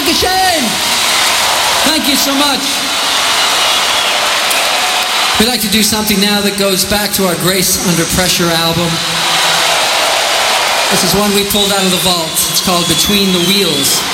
Dankeschön! Thank you so much. We'd like to do something now that goes back to our Grace Under Pressure album. This is one we pulled out of the vault. It's called Between the Wheels.